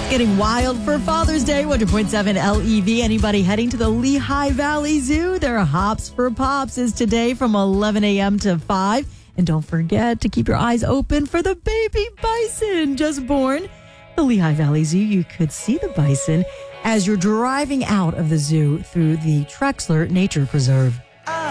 Getting wild for Father's Day. 100.7 LEV. Anybody heading to the Lehigh Valley Zoo? Their Hops for Pops is today from 11 a.m. to 5. And don't forget to keep your eyes open for the baby bison just born. The Lehigh Valley Zoo, you could see the bison as you're driving out of the zoo through the Trexler Nature Preserve.